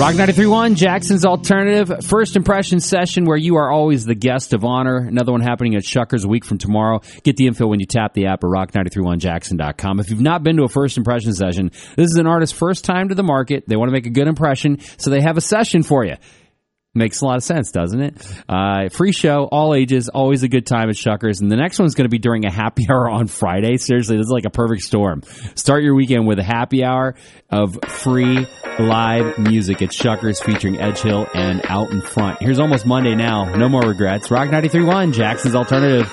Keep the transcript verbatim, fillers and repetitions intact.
Rock ninety-three point one, Jackson's Alternative. First impression session where you are always the guest of honor. Another one happening at Shuckers a week from tomorrow. Get the info when you tap the app at rock nine three one jackson dot com. If you've not been to a first impression session, this is an artist's first time to the market. They want to make a good impression, so they have a session for you. Makes a lot of sense, doesn't it? Uh, free show, all ages, always a good time at Shuckers. And the next one's going to be during a happy hour on Friday. Seriously, this is like a perfect storm. Start your weekend with a happy hour of free live music at Shuckers featuring Edge Hill and Out in Front. Here's Almost Monday now. No more regrets. Rock ninety-three point one, Jackson's Alternative.